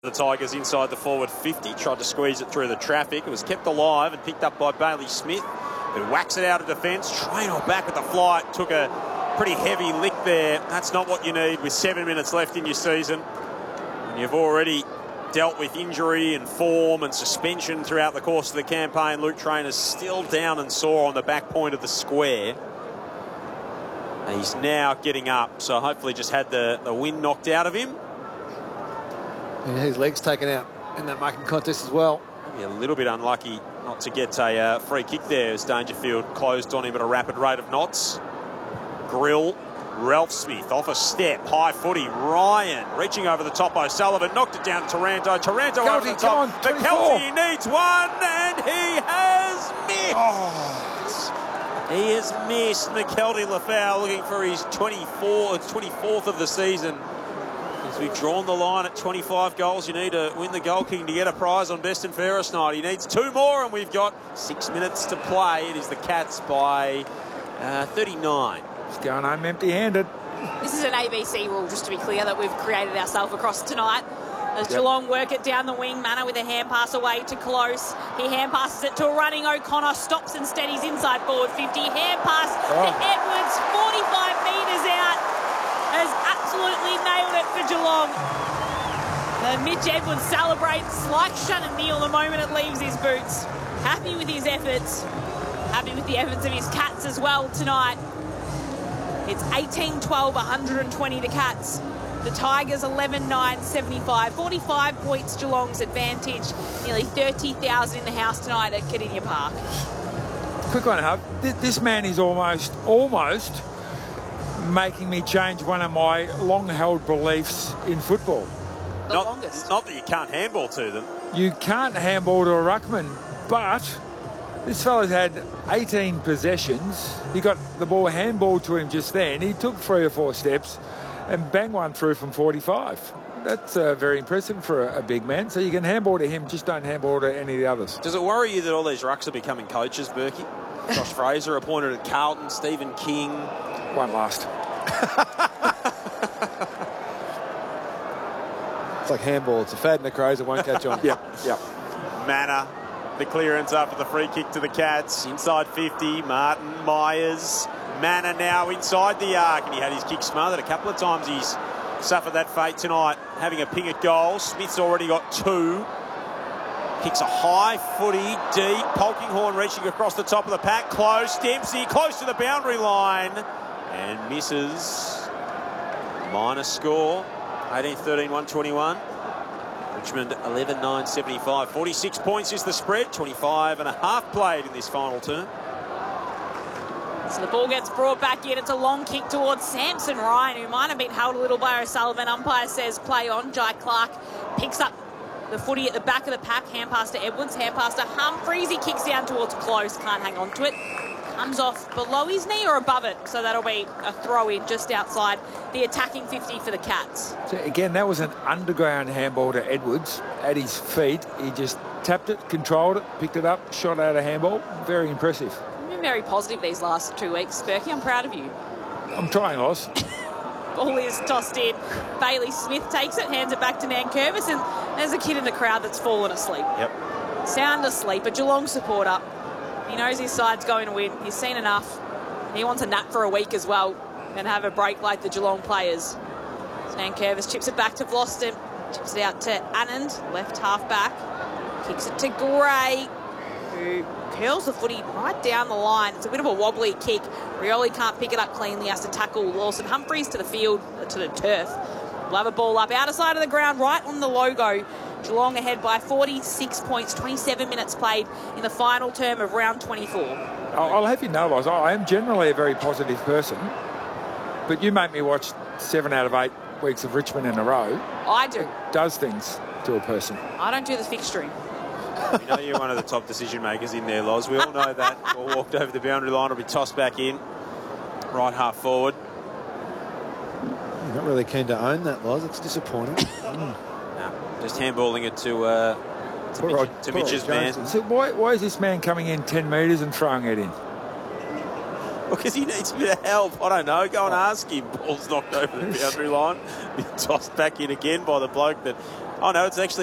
The Tigers inside the forward 50, tried to squeeze it through the traffic. It was kept alive and picked up by Bailey Smith, who whacks it out of defence. Traynor back with the flight, took a pretty heavy lick there. That's not what you need with 7 minutes left in your season. And you've already dealt with injury and form and suspension throughout the course of the campaign. Luke Traynor's still down and sore on the back point of the square. And he's now getting up, so hopefully just had the wind knocked out of him. And his legs taken out in that marking contest as well. Maybe a little bit unlucky not to get a free kick there as Dangerfield closed on him at a rapid rate of knots. Grill, Ralph Smith off a step, high footy. Ryan reaching over the top. O'Sullivan knocked it down to Taranto. Taranto over the top. McKelty, he needs one, and he has missed. Oh. He has missed. McKelty Lafau looking for his 24th of the season. As we've drawn the line at 25 goals, you need to win the Goal King to get a prize on Best and Fairest night. He needs 2 more, and we've got 6 minutes to play. It is the Cats by 39. It's going home empty-handed. This is an ABC rule, just to be clear, that we've created ourselves across tonight. As Geelong work it down the wing, Manor with a hand pass away to Close. He hand passes it to a running O'Connor, stops and steadies inside forward 50. Hand pass to Edwards, 45 metres out. Has absolutely nailed it for Geelong. And Mitch Edwards celebrates like Shannon Neal the moment it leaves his boots. Happy with his efforts. Happy with the efforts of his Cats as well tonight. It's 18-12, 120 the Cats. The Tigers 11-9, 75. 45 points Geelong's advantage. Nearly 30,000 in the house tonight at Kardinia Park. Quick one, Hub. This man is almost making me change one of my long-held beliefs in football. Not that you can't handball to them. You can't handball to a ruckman, but this fella's had 18 possessions. He got the ball handballed to him just then. He took 3 or 4 steps and banged one through from 45. That's very impressive for a big man. So you can handball to him, just don't handball to any of the others. Does it worry you that all these rucks are becoming coaches, Berkey? Josh Fraser appointed at Carlton, Stephen King. One last. It's like handball. It's a fad in the Crows. It won't catch on. Yep. Manor, the clearance after the free kick to the Cats. Inside 50, Martin, Myers. Manor now inside the arc, and he had his kick smothered a couple of times. He's suffered that fate tonight, having a ping at goal. Smith's already got 2. Kicks a high footy, deep. Polkinghorne reaching across the top of the pack. Close. Dempsey close to the boundary line. And misses. Minor score. 18-13, 121. Richmond 11-9, 75. 46 points is the spread. 25 and a half played in this final term. So the ball gets brought back in. It's a long kick towards Samson Ryan, who might have been held a little by O'Sullivan. Umpire says play on. Jai Clark picks up the footy at the back of the pack. Hand pass to Edwards. Hand pass to Humphries. He kicks down towards Close. Can't hang on to it. Comes off below his knee or above it. So that'll be a throw-in just outside the attacking 50 for the Cats. So again, that was an underground handball to Edwards at his feet. He just tapped it, controlled it, picked it up, shot out a handball. Very impressive. You've been very positive these last 2 weeks, Berkey. I'm proud of you. I'm trying, Oz. Ball is tossed in. Bailey Smith takes it, hands it back to Nankervis, and there's a kid in the crowd that's fallen asleep. Yep. Sound asleep, a Geelong supporter. He knows his side's going to win. He's seen enough. He wants a nap for a week as well and have a break like the Geelong players. Nankervis chips it back to Vlosten. Chips it out to Anand, left half back. Kicks it to Gray, who curls the footy right down the line. It's a bit of a wobbly kick. Rioli can't pick it up cleanly. Has to tackle Lawson. Humphries to the field, to the turf. We'll have a ball up out of side of the ground, right on the logo. Geelong ahead by 46 points, 27 minutes played in the final term of round 24. I'll have you know, Oz, I am generally a very positive person, but you make me watch 7 out of 8 weeks of Richmond in a row. I do. It does things to a person. I don't do the fixturing. You know you're one of the top decision makers in there, Loz. We all know that. Ball walked over the boundary line. It'll be tossed back in. Right half forward. You're not really keen to own that, Loz. It's disappointing. Just handballing it to Mitch's man. So why is this man coming in 10 metres and throwing it in? Because he needs a bit of help. I don't know. Go and ask him. Ball's knocked over the boundary line. Be tossed back in again by the bloke that Oh, no, it's actually